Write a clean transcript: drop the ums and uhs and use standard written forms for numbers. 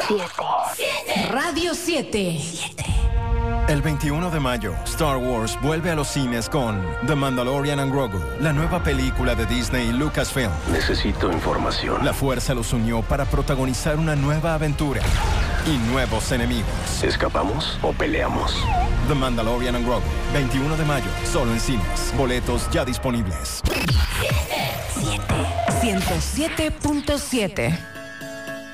Radio 7. El 21 de mayo, Star Wars vuelve a los cines con The Mandalorian and Grogu, la nueva película de Disney y Lucasfilm. Necesito información. La fuerza los unió para protagonizar una nueva aventura y nuevos enemigos. ¿Escapamos o peleamos? The Mandalorian and Grogu, 21 de mayo, solo en cines. Boletos ya disponibles. 107.7